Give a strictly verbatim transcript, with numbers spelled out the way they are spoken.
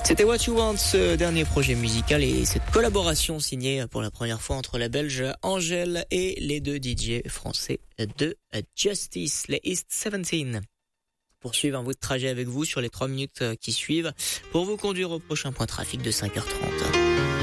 C'était What You Want, ce dernier projet musical et cette collaboration signée pour la première fois entre la Belge Angèle et les deux D J français de Justice, les East dix-sept. Poursuivre un bout de trajet avec vous sur les trois minutes qui suivent pour vous conduire au prochain point trafic de cinq heures trente.